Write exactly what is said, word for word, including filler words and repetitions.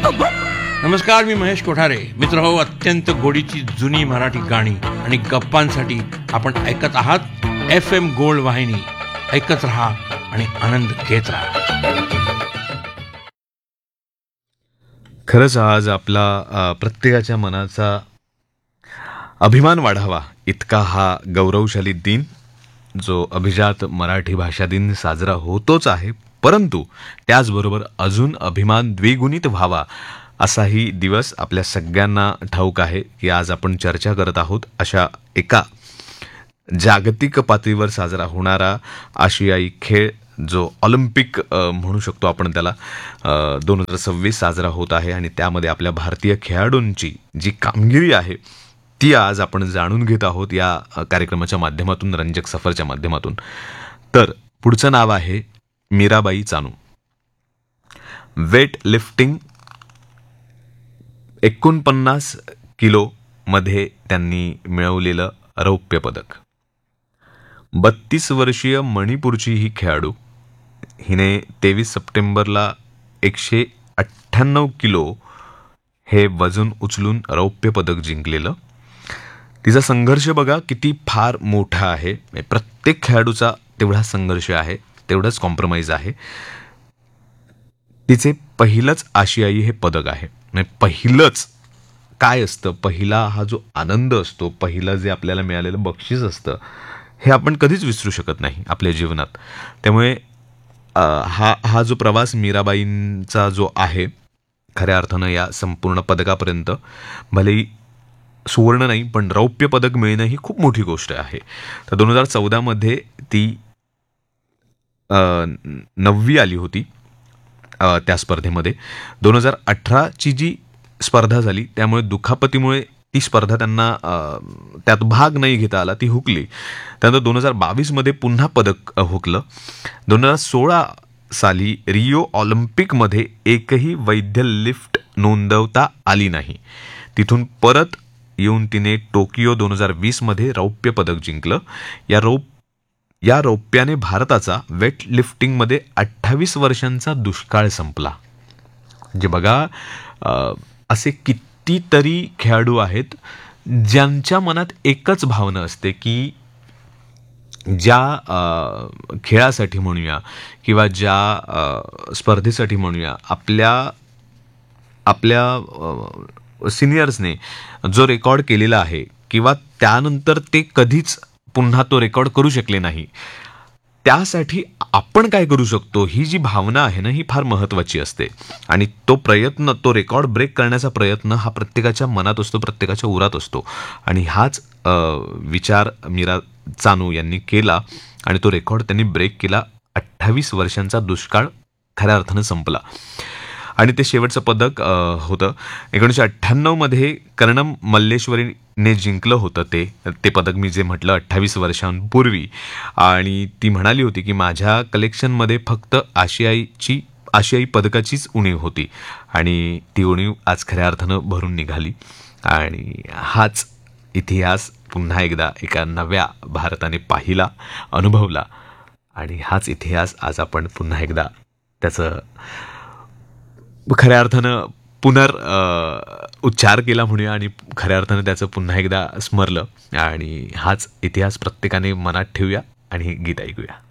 नमस्कार, मी महेश कोठारे. मित्र हो, अत्यंत गोडीची जुनी मराठी गाणी आणि गप्पांसाठी आपण ऐकत आहात एफ एम गोल्ड वाहिनी. ऐकत रहा आणि आनंद घेत राहा. खरंच आज आपला अ, प्रत्येकाच्या मनाचा अभिमान वाढावा इतका हा गौरवशाली दिन, जो अभिजात मराठी भाषा दिन साजरा होतोच आहे, परंतु त्याचबरोबर अजून अभिमान द्विगुणित व्हावा असाही दिवस आपल्या सगळ्यांना ठाऊक आहे की आज आपण चर्चा करत आहोत अशा एका जागतिक पातळीवर साजरा होणारा आशियाई खेळ, जो ऑलिम्पिक अ, म्हणू शकतो आपण त्याला, दोन हजार सव्वीस साजरा होत आहे. आणि त्यामध्ये आपल्या भारतीय खेळाडूंची जी कामगिरी आहे ती आज आपण जाणून घेत आहोत या अ, कार्यक्रमाच्या माध्यमातून, रंजक सफरच्या माध्यमातून. तर पुढचं नाव आहे मीराबाई चानू. वेट लिफ्टिंग एकोणपन्नास किलो मध्ये त्यांनी मिळवलेलं रौप्य पदक. बत्तीस वर्षीय मणिपूरची ही खेळाडू, हिने तेवीस सप्टेंबरला एकशे अठ्ठ्याण्णव किलो हे वजन उचलून रौप्य पदक जिंकलेलं. तिचा संघर्ष बघा किती फार मोठा आहे. प्रत्येक खेळाडूचा तेवढा संघर्ष आहे, तेवढंच कॉम्प्रोमाइज आहे. तिचे पहिलंच आशियाई हे पदक आहे. म्हणजे पहिलंच काय असतं, पहिला हा जो आनंद असतो, पहिलं जे आपल्याला मिळालेलं बक्षीस असतं, हे आपण कधीच विसरू शकत नाही आपल्या जीवनात. त्यामुळे अ, हा हा जो प्रवास मीराबाईंचा जो आहे, खऱ्या अर्थानं या संपूर्ण पदकापर्यंत, भलेही सुवर्ण नाही पण रौप्य पदक मिळणं ही खूप मोठी गोष्ट आहे. तर दोन हजार चौदामध्ये ती अ, नववी आली होती अ, त्या स्पर्धेमध्ये. दोन हजार अठराची जी स्पर्धा झाली त्यामुळे दुखापतीमुळे ती स्पर्धा त्यांना अ, त्यात भाग नाही घेता आला, ती हुकली. त्यानंतर दोन हजार बावीसमध्ये पुन्हा पदक अ, हुकलं. दोन हजार सोळा साली रिओ ऑलिम्पिकमध्ये एकही वैध लिफ्ट नोंदवता आली नाही. तिथून परत येऊन तिने टोकियो दोन हजार वीसमध्ये रौप्य पदक जिंकलं. या रौप या रौप्याने भारताचा वेट लिफ्टिंगमध्ये अठ्ठावीस वर्षांचा दुष्काळ संपला. म्हणजे बघा, अ, असे कितीतरी खेळाडू आहेत ज्यांच्या मनात एकच भावना असते की ज्या अ, खेळासाठी म्हणूया किंवा ज्या अ, स्पर्धेसाठी म्हणूया, आपल्या आपल्या सिनियर्सने जो रेकॉर्ड केलेला आहे किंवा त्यानंतर ते कधीच पुन्हा तो रेकॉर्ड करू शकले नाही, त्यासाठी आपण काय करू शकतो, ही जी भावना आहे ना, ही फार महत्त्वाची असते. आणि तो प्रयत्न, तो रेकॉर्ड ब्रेक करण्याचा प्रयत्न हा प्रत्येकाच्या मनात असतो, प्रत्येकाच्या उरात असतो. आणि हाच अ, विचार मीरा चानू यांनी केला आणि तो रेकॉर्ड त्यांनी ब्रेक केला. अठ्ठावीस वर्षांचा दुष्काळ खऱ्या अर्थानं संपला. आणि ते शेवटचं पदक अ, होतं एकोणीसशे अठ्ठ्याण्णवमध्ये कर्णम मल्लेश्वरीने जिंकलं होतं ते ते पदक, मी जे म्हटलं अठ्ठावीस वर्षांपूर्वी. आणि ती म्हणाली होती की माझ्या कलेक्शनमध्ये फक्त आशियाईची आशियाई पदकाचीच उणीव होती, आणि ती उणीव आज खऱ्या अर्थानं भरून निघाली. आणि हाच इतिहास पुन्हा एकदा एका नव्या भारताने पाहिला, अनुभवला. आणि हाच इतिहास आज आपण पुन्हा एकदा त्याचं खऱ्या अर्थानं पुनर अ, उच्चार केला म्हणूया, आणि खऱ्या अर्थानं त्याचं पुन्हा एकदा स्मरलं. आणि हाच इतिहास प्रत्येकाने मनात ठेवूया आणि हे गीत ऐकूया.